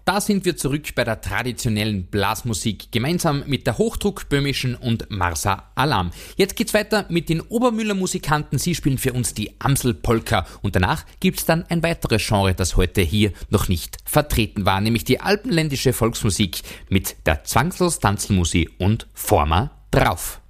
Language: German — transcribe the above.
da sind wir zurück bei der traditionellen Blasmusik, gemeinsam mit der Hochdruckböhmischen und Marsa Alam. Jetzt geht's weiter mit den Obermüller Musikanten. Sie spielen für uns die Amsel-Polka und danach gibt's dann ein weiteres Genre, das heute hier noch nicht vertreten war, nämlich die alpenländische Volksmusik mit der Zwangslos Tanzelmusi und Forma drauf.